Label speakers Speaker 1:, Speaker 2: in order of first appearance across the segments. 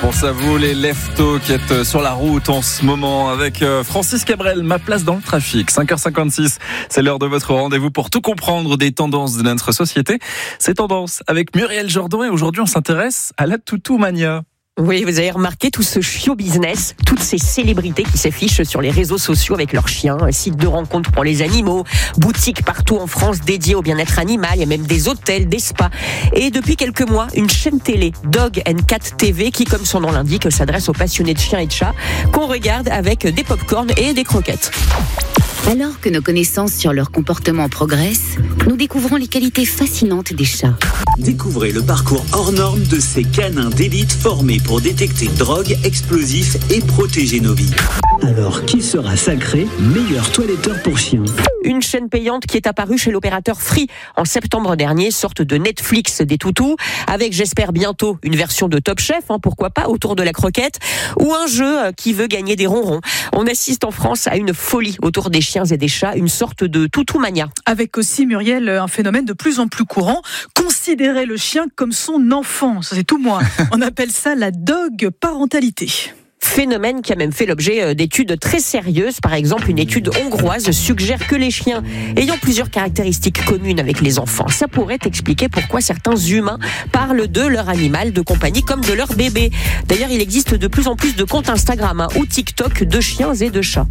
Speaker 1: pense à vous les leftos qui êtes sur la route en ce moment avec Francis Cabrel, ma place dans le trafic. 5h56, c'est l'heure de votre rendez-vous pour tout comprendre des tendances de notre société. Ces tendances avec Muriel Jourdan et aujourd'hui on s'intéresse à la toutou-mania.
Speaker 2: Oui, vous avez remarqué tout ce show business, toutes ces célébrités qui s'affichent sur les réseaux sociaux avec leurs chiens, sites de rencontres pour les animaux, boutiques partout en France dédiées au bien-être animal, il y a même des hôtels, des spas. Et depuis quelques mois, une chaîne télé, Dog & Cat TV, qui, comme son nom l'indique, s'adresse aux passionnés de chiens et de chats, qu'on regarde avec des pop-corn et des croquettes.
Speaker 3: Alors que nos connaissances sur leur comportement progressent, nous découvrons les qualités fascinantes des chats.
Speaker 4: Découvrez le parcours hors norme de ces canins d'élite formés pour détecter drogue, explosifs et protéger nos vies. Alors, qui sera sacré meilleur toiletteur pour chiens ?
Speaker 2: Une chaîne payante qui est apparue chez l'opérateur Free en septembre dernier, sorte de Netflix des toutous, avec j'espère bientôt une version de Top Chef, pourquoi pas, autour de la croquette, ou un jeu qui veut gagner des ronrons. On assiste en France à une folie autour des chiens et des chats, une sorte de toutou-mania.
Speaker 5: Avec aussi, Muriel, un phénomène de plus en plus courant, considérer le chien comme son enfant, ça c'est tout moi. On appelle ça la dog parentalité.
Speaker 2: Phénomène qui a même fait l'objet d'études très sérieuses. Par exemple, une étude hongroise suggère que les chiens ayant plusieurs caractéristiques communes avec les enfants, ça pourrait expliquer pourquoi certains humains parlent de leur animal de compagnie comme de leur bébé. D'ailleurs, il existe de plus en plus de comptes Instagram ou TikTok de chiens et de chats.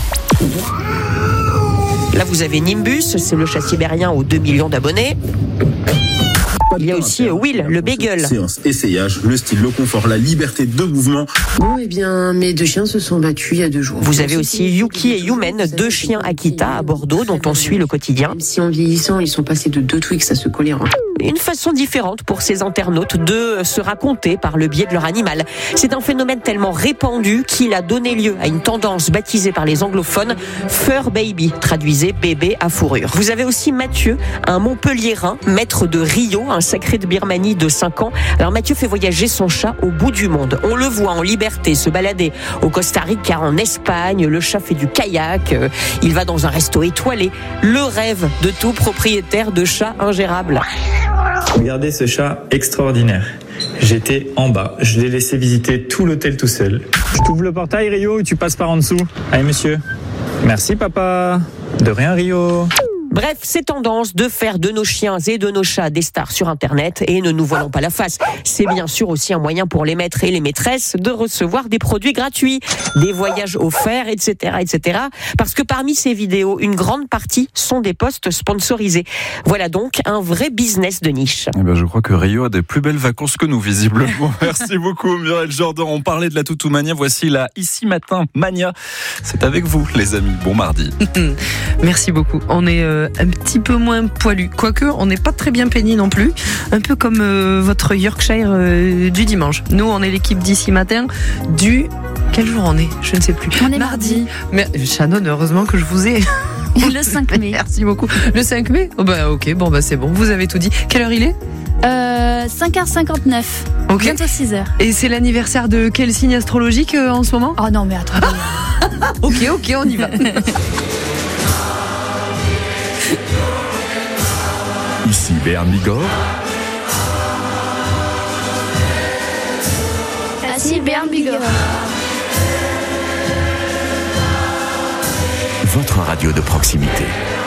Speaker 2: Là, vous avez Nimbus, c'est le chat sibérien aux 2 millions d'abonnés. Il y a aussi Will, le beagle.
Speaker 6: Séance, essayage, le style, le confort, la liberté de mouvement.
Speaker 7: Bon, eh bien, mes 2 chiens se sont battus il y a 2 jours.
Speaker 2: Vous avez aussi Yuki et Yumen, 2 chiens Akita à Bordeaux, dont on suit le quotidien.
Speaker 7: Même si en vieillissant, ils sont passés de 2 Twix à se coller en...
Speaker 2: Une façon différente pour ces internautes de se raconter par le biais de leur animal. C'est un phénomène tellement répandu qu'il a donné lieu à une tendance baptisée par les anglophones Fur Baby, traduisez bébé à fourrure. Vous avez aussi Mathieu, un Montpelliérain, maître de Rio, un sacré de Birmanie de 5 ans. Alors Mathieu fait voyager son chat au bout du monde. On le voit en liberté se balader au Costa Rica, en Espagne. Le chat fait du kayak, il va dans un resto étoilé. Le rêve de tout propriétaire de chat ingérable.
Speaker 8: Regardez ce chat extraordinaire. J'étais en bas, je l'ai laissé visiter tout l'hôtel tout seul. Je t'ouvre le portail, Rio, ou tu passes par en dessous. Allez, monsieur. Merci, papa. De rien, Rio.
Speaker 2: Bref, ces tendances de faire de nos chiens et de nos chats des stars sur Internet, et ne nous voilons pas la face, c'est bien sûr aussi un moyen pour les maîtres et les maîtresses de recevoir des produits gratuits, des voyages offerts, etc., etc. Parce que parmi ces vidéos, une grande partie sont des posts sponsorisés. Voilà donc un vrai business de niche.
Speaker 1: Eh ben, je crois que Rio a des plus belles vacances que nous, visiblement. Merci beaucoup, Muriel Jourdan. On parlait de la toutou-mania. Voici la Ici Matin Mania. C'est avec vous, les amis. Bon mardi.
Speaker 9: Merci beaucoup. On est un petit peu moins poilu. Quoique, on n'est pas très bien peigné non plus. Un peu comme votre Yorkshire du dimanche. Nous, on est l'équipe d'Ici Matin du... Quel jour on est ? Je ne sais plus.
Speaker 10: On est mardi.
Speaker 9: Mais Shannon, heureusement que je vous ai...
Speaker 10: Le 5 mai.
Speaker 9: Merci beaucoup. Le 5 mai ? Oh bah ok, bon bah c'est bon. Vous avez tout dit. Quelle heure il est ?
Speaker 10: 5h59.
Speaker 9: Ok.
Speaker 10: Bientôt 6h.
Speaker 9: Et c'est l'anniversaire de quel signe astrologique en ce moment ?
Speaker 10: Oh non, mais attendez.
Speaker 9: Ok, on y va.
Speaker 6: Ici Béarn Bigorre.
Speaker 10: Ici Béarn Bigorre.
Speaker 4: Votre radio de proximité.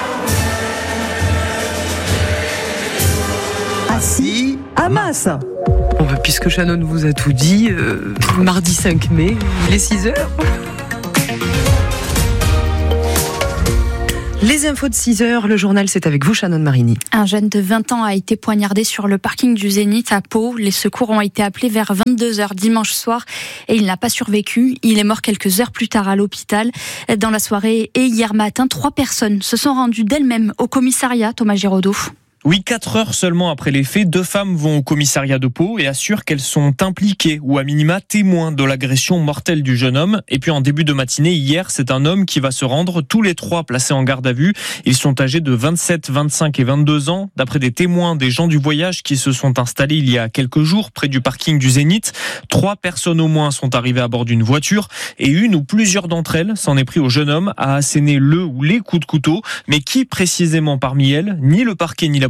Speaker 5: Assis à masse.
Speaker 9: Bon bah, puisque Shannon vous a tout dit, mardi 5 mai, il est 6h. Les infos de 6h, le journal, c'est avec vous, Shannon Marini.
Speaker 10: Un jeune de 20 ans a été poignardé sur le parking du Zénith à Pau. Les secours ont été appelés vers 22h dimanche soir et il n'a pas survécu. Il est mort quelques heures plus tard à l'hôpital. Dans la soirée et hier matin, 3 personnes se sont rendues d'elles-mêmes au commissariat, Thomas Giraudot.
Speaker 11: Oui, 4 heures seulement après les faits, 2 femmes vont au commissariat de Pau et assurent qu'elles sont impliquées ou à minima témoins de l'agression mortelle du jeune homme. Et puis en début de matinée, hier, c'est un homme qui va se rendre, tous les 3 placés en garde à vue. Ils sont âgés de 27, 25 et 22 ans. D'après des témoins, des gens du voyage qui se sont installés il y a quelques jours près du parking du Zénith, 3 personnes au moins sont arrivées à bord d'une voiture et une ou plusieurs d'entre elles s'en est pris au jeune homme, a asséné le ou les coups de couteau. Mais qui précisément parmi elles ? Ni le parquet ni la police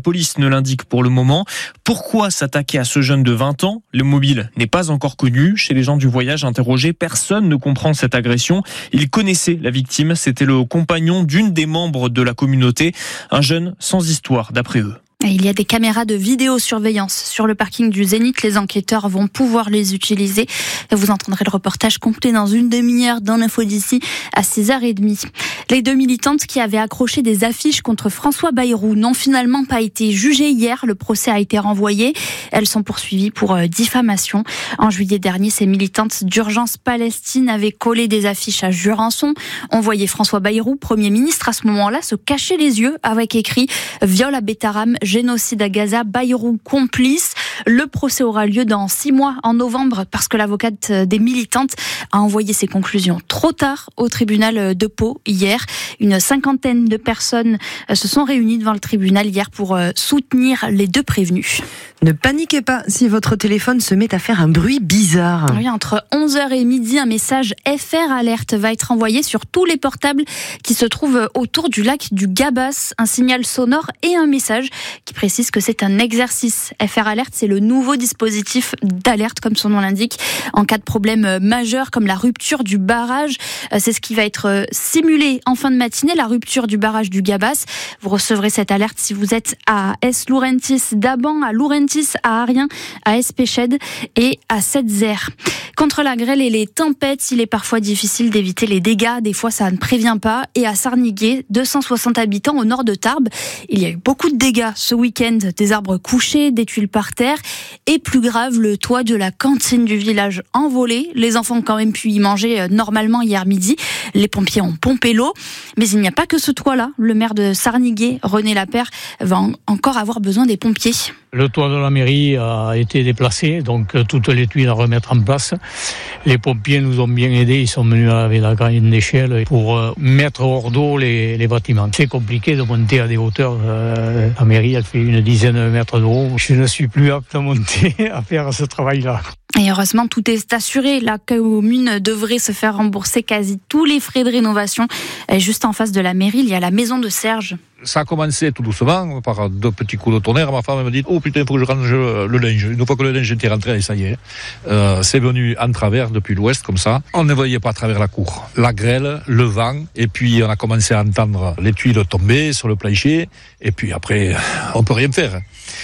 Speaker 11: police ne l'indique pour le moment. Pourquoi s'attaquer à ce jeune de 20 ans ? Le mobile n'est pas encore connu. Chez les gens du voyage interrogés, personne ne comprend cette agression. Ils connaissaient la victime. C'était le compagnon d'une des membres de la communauté. Un jeune sans histoire, d'après eux.
Speaker 10: Il y a des caméras de vidéosurveillance sur le parking du Zénith. Les enquêteurs vont pouvoir les utiliser. Vous entendrez le reportage complet dans une demi-heure dans l'info d'ici à 6h30. Les 2 militantes qui avaient accroché des affiches contre François Bayrou n'ont finalement pas été jugées hier. Le procès a été renvoyé. Elles sont poursuivies pour diffamation. En juillet dernier, ces militantes d'Urgence Palestine avaient collé des affiches à Jurançon. On voyait François Bayrou, Premier ministre à ce moment-là, se cacher les yeux avec écrit « Viol à Betaram, génocide à Gaza, Bayrou complice ». Le procès aura lieu dans 6 mois, en novembre, parce que l'avocate des militantes a envoyé ses conclusions trop tard au tribunal de Pau hier. Une 50aine de personnes se sont réunies devant le tribunal hier pour soutenir les 2 prévenus.
Speaker 9: Ne paniquez pas si votre téléphone se met à faire un bruit bizarre.
Speaker 10: Oui, entre 11h et midi, un message FR Alert va être envoyé sur tous les portables qui se trouvent autour du lac du Gabas. Un signal sonore et un message qui précise que c'est un exercice. FR Alert, c'est le nouveau dispositif d'alerte, comme son nom l'indique, en cas de problème majeur comme la rupture du barrage. C'est ce qui va être simulé en fin de matinée, la rupture du barrage du Gabas. Vous recevrez cette alerte si vous êtes à Es-Lourentis, d'Aban, à Lourentis, à Arien, à Espéched et à Setzer. Contre la grêle et les tempêtes, il est parfois difficile d'éviter les dégâts. Des fois, ça ne prévient pas. Et à Sarniguet, 260 habitants au nord de Tarbes, il y a eu beaucoup de dégâts ce week-end. Des arbres couchés, des tuiles par terre. Et plus grave, le toit de la cantine du village envolé. Les enfants ont quand même pu y manger normalement hier midi. Les pompiers ont pompé l'eau. Mais il n'y a pas que ce toit-là. Le maire de Sarniguet, René Lapère, va encore avoir besoin des pompiers.
Speaker 12: Le toit de la mairie a été déplacé, donc toutes les tuiles à remettre en place. Les pompiers nous ont bien aidés, ils sont venus avec la grande échelle pour mettre hors d'eau les bâtiments. C'est compliqué de monter à des hauteurs. La mairie, elle fait une dizaine de mètres de haut. Je ne suis plus apte à monter, à faire ce travail-là.
Speaker 10: Et heureusement, tout est assuré. La commune devrait se faire rembourser quasi tous les frais de rénovation. Et juste en face de la mairie, il y a la maison de Serge.
Speaker 13: Ça a commencé tout doucement, par 2 petits coups de tonnerre. Ma femme me dit « Oh putain, il faut que je range le linge ». Une fois que le linge était rentré, ça y est. C'est venu en travers depuis l'ouest, comme ça. On ne voyait pas à travers la cour. La grêle, le vent, et puis on a commencé à entendre les tuiles tomber sur le plancher. Et puis après, on peut rien faire.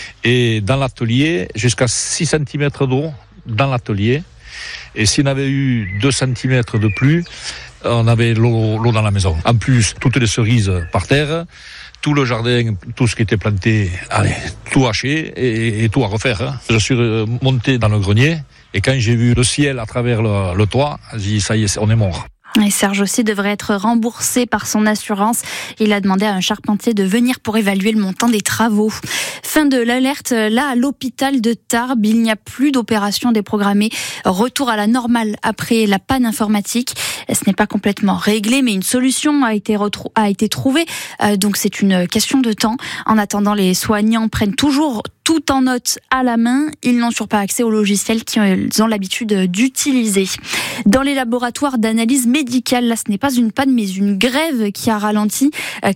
Speaker 13: Et dans l'atelier, jusqu'à 6 cm d'eau dans l'atelier. Et si on avait eu 2 cm de plus, on avait l'eau dans la maison. En plus, toutes les cerises par terre, tout le jardin, tout ce qui était planté, allez, tout haché et tout à refaire. Je suis monté dans le grenier et quand j'ai vu le ciel à travers le toit, j'ai dit ça y est, on est mort.
Speaker 10: Et Serge aussi devrait être remboursé par son assurance. Il a demandé à un charpentier de venir pour évaluer le montant des travaux. Fin de l'alerte, là, à l'hôpital de Tarbes, il n'y a plus d'opération déprogrammée. Retour à la normale après la panne informatique. Ce n'est pas complètement réglé, mais une solution a été trouvée. Donc c'est une question de temps. En attendant, les soignants prennent toujours tout en note à la main. Ils n'ont toujours pas accès aux logiciels qu'ils ont l'habitude d'utiliser. Dans les laboratoires d'analyse médicale, là, ce n'est pas une panne, mais une grève qui a ralenti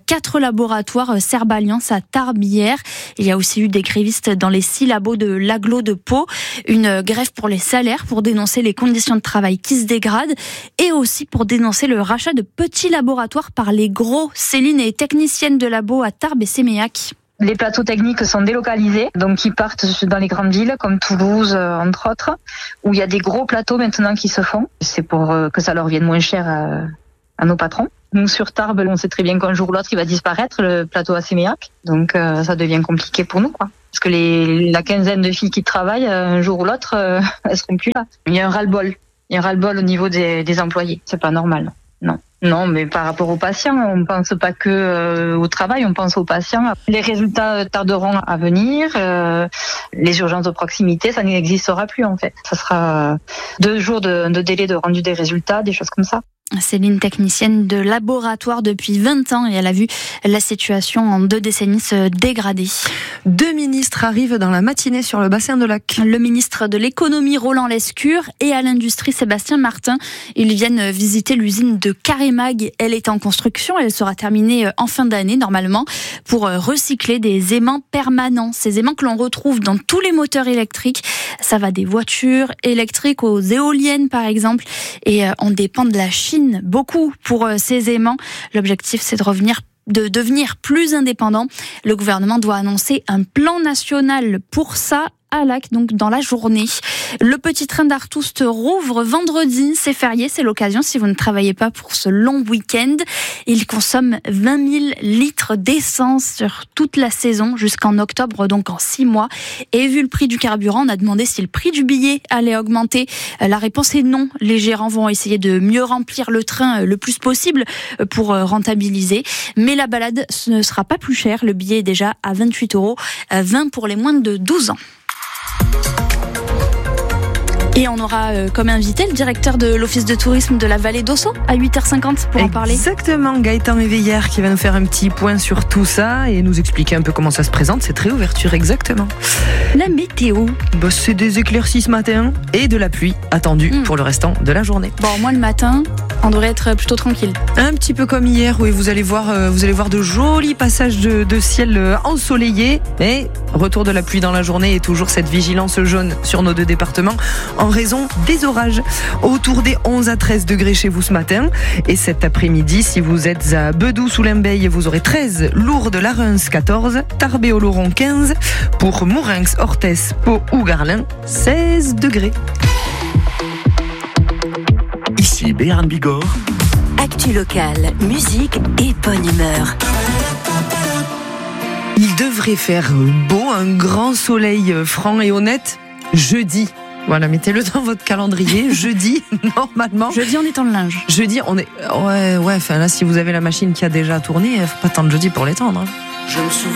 Speaker 10: 4 laboratoires Serbe Alliance à Tarbes hier. Il y a aussi eu des grévistes dans les 6 labos de l'agglo de Pau. Une grève pour les salaires, pour dénoncer les conditions de travail qui se dégradent et aussi pour dénoncer le rachat de petits laboratoires par les gros. Céline est technicienne de labo à Tarbes et Séméac.
Speaker 14: Les plateaux techniques sont délocalisés, donc ils partent dans les grandes villes comme Toulouse, entre autres, où il y a des gros plateaux maintenant qui se font. C'est pour que ça leur vienne moins cher à nos patrons. Nous, sur Tarbes, on sait très bien qu'un jour ou l'autre, il va disparaître, le plateau à Séméac. Donc ça devient compliqué pour nous, quoi. Parce que la quinzaine de filles qui travaillent, un jour ou l'autre, elles seront plus là. Il y a un ras-le-bol. Il y a un ras-le-bol au niveau des employés. C'est pas normal. Non, mais par rapport aux patients, on pense pas que au travail, on pense aux patients. Les résultats tarderont à venir. Les urgences de proximité, ça n'existera plus en fait. Ça sera 2 jours de délai de rendu des résultats, des choses comme ça.
Speaker 10: Céline, technicienne de laboratoire depuis 20 ans, et elle a vu la situation en 2 décennies se dégrader.
Speaker 9: 2 ministres arrivent dans la matinée sur le bassin de Lac.
Speaker 10: Le ministre de l'économie Roland Lescure et à l'industrie Sébastien Martin. Ils viennent visiter l'usine de Carémag. Elle est en construction, elle sera terminée en fin d'année normalement pour recycler des aimants permanents. Ces aimants que l'on retrouve dans tous les moteurs électriques. Ça va des voitures électriques aux éoliennes par exemple, et on dépend de la Chine beaucoup pour ces aimants. L'objectif, c'est de devenir plus indépendant. Le gouvernement doit annoncer un plan national pour ça à Lac, donc dans la journée. Le petit train d'Artoust rouvre vendredi, c'est férié, c'est l'occasion si vous ne travaillez pas pour ce long week-end. Il consomme 20 000 litres d'essence sur toute la saison jusqu'en octobre, donc en 6 mois. Et vu le prix du carburant, on a demandé si le prix du billet allait augmenter. La réponse est non. Les gérants vont essayer de mieux remplir le train le plus possible pour rentabiliser. Mais la balade ne sera pas plus chère. Le billet est déjà à 28 €, 20 pour les moins de 12 ans. Et on aura comme invité le directeur de l'office de tourisme de la vallée d'Ossau à 8h50 pour en parler.
Speaker 9: Exactement, Gaëtan Éveillère qui va nous faire un petit point sur tout ça et nous expliquer un peu comment ça se présente, cette réouverture exactement.
Speaker 10: La météo.
Speaker 9: C'est des éclaircies ce matin et de la pluie attendue pour le restant de la journée.
Speaker 10: Bon, moi le matin, on devrait être plutôt tranquille.
Speaker 9: Un petit peu comme hier, oui, vous allez voir de jolis passages de ciel ensoleillé, mais retour de la pluie dans la journée et toujours cette vigilance jaune sur nos 2 départements en raison des orages. Autour des 11 à 13 degrés chez vous ce matin. Et cet après-midi, si vous êtes à Bedou sous Limbeil, vous aurez 13, Lourdes, la Reims 14, Tarbes au Laurent 15, pour Mourinx, Orthès, Pau ou Garlin 16 degrés.
Speaker 15: Ici Béarn Bigorre.
Speaker 16: Actu locale, musique et bonne humeur.
Speaker 9: Il devrait faire beau, un grand soleil franc et honnête jeudi. Voilà, mettez-le dans votre calendrier. Jeudi, normalement.
Speaker 10: Jeudi, on est en linge.
Speaker 9: Jeudi, on est. Ouais, enfin là, si vous avez la machine qui a déjà tourné, faut pas attendre jeudi pour l'étendre.
Speaker 15: Je me souviens.